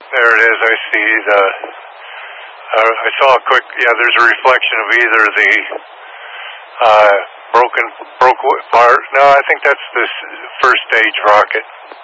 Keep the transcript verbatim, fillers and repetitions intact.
there it is. I see the. Uh, I saw a quick. Yeah, there's a reflection of either the uh, broken broke part. No, I think that's this first stage rocket.